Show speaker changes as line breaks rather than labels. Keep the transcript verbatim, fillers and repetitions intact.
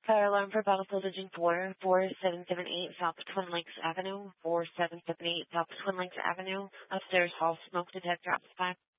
Fire alarm for Battlefield Division four, four seven seven eight South Twin Lakes Avenue, four seven seven eight South Twin Lakes Avenue, upstairs hall smoke detector outside.